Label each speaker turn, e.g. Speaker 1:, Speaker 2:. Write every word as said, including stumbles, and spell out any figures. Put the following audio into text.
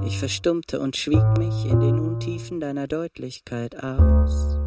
Speaker 1: Ich verstummte und schwieg mich in den Untiefen deiner Deutlichkeit aus.